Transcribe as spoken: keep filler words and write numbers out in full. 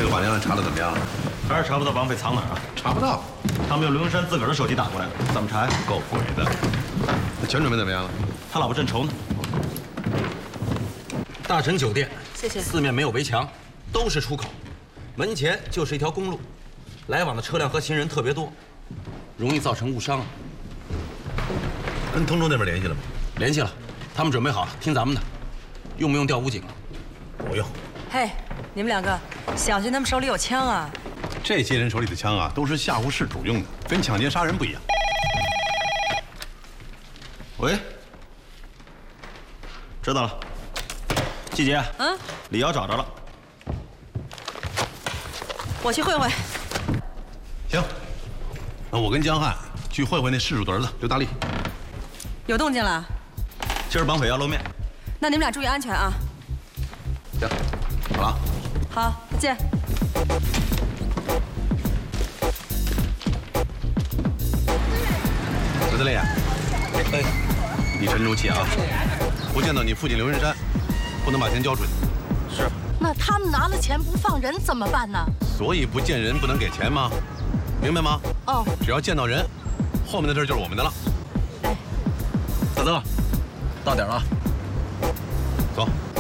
个绑架案查的怎么样了？ 还是查不到绑匪藏哪儿啊？ 查不到。 他们用刘文山自个儿的手机打过来的，怎么查呀？ 够鬼的。那钱准备怎么样了？ 他老婆正愁呢。 大臣酒店， 谢谢。 四面没有围墙，都是出口，门前就是一条公路，来往的车辆和行人特别多，容易造成误伤。 跟通州那边联系了吗？ 联系了，他们准备好了，听咱们的。用不用调武警啊？ 不用。 嘿，你们两个小心，他们手里有枪啊！ 这些人手里的枪啊，都是吓唬事主用的，跟抢劫杀人不一样。 喂，知道了。季姐， 嗯， 李瑶找着了。 我去会会。 行，那我跟江汉去会会那事主的儿子刘大力。 有动静了？ 今儿绑匪要露面。 那你们俩注意安全啊！ 行，好了。 好，再见。 刘大力， 哎， 你沉住气啊！不见到你父亲刘文山，不能把钱交出去。 是。 那他们拿了钱不放人怎么办呢？ 所以不见人不能给钱吗？明白吗？ 哦。 只要见到人，后面的事就是我们的了。 哎， 大德，到点了啊。 走。